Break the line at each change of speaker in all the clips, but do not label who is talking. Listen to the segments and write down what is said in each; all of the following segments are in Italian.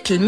il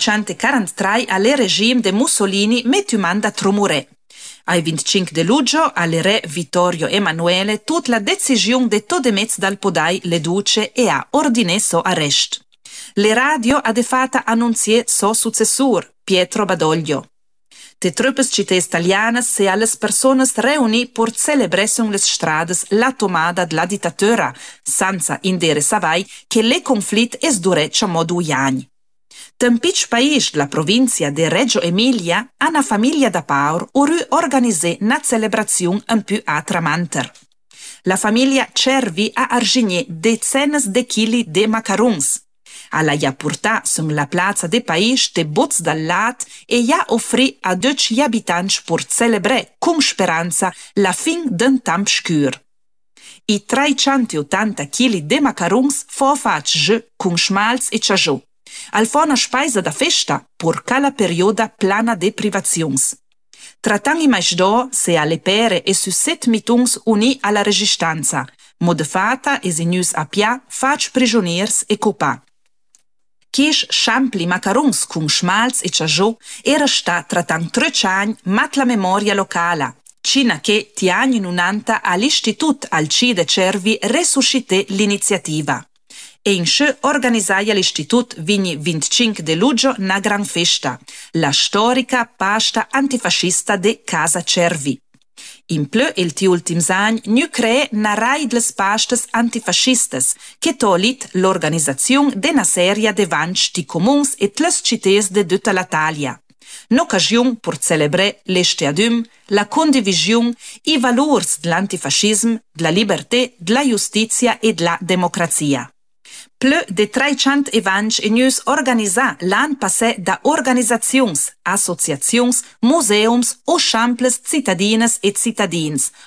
1943 alle regime de Mussolini metu manda tromurè. Ai 25 de luglio, alle re Vittorio Emanuele, tut la decisione de todemez dal podai le duce e ha ordinesso arrest. Le radio ha de fata annunzier so successur, Pietro Badoglio. De truppes cités italianas se alles personas reuni por celebressun les strades la tomada de la dittatura, senza indere savai che le conflit es dureccia modu iagn. Tempic país de la provincia de Reggio Emilia, ana famiglia da Paur uru organise na celebraziun un più atramanter. La famiglia Cervi ha argigné dezenas de chili de macaruns. Alla ja purtà sun la plaza de país de bots dal lat e ja offrì a döc gli abitanti pur celebre con speranza la fin d'un tamp scur. I 380 chili de macaruns fo fac je con schmalz e ciagiò. Al fona speisa da festa pur cala perioda plana de privazions. Tratan i maisdo se alle pere e su 7 mituns uni alla resistanza, modefata e signus a pia fac prigioniers e copa. Chisch schampli macaruns con schmalz e ciagiò era sta tratan 3 anni mat la memoria locala, cina che ti anni 90 all'Istitut Alcide Cervi resuscité l'iniziativa. E in sce organizzaia l'Istitut vigni 25 de luglio na gran festa, la storica pasta antifascista de Casa Cervi. In plö il ti ultims agn nu cree na rai dles pastas antifascistas, che tolit l'organizzazione de na seria de vanch di comuns et les cités de tutta l'Italia. N'occasiun pour celebre l'esteadum, la condivisiun, i valurs de l'antifascism, de la liberté, de la justizia e de la democrazia. Plö de 300 evanch enius organisa l'an passè da organizzaziuns, associaziuns, museums o champles cittadines e cittadins,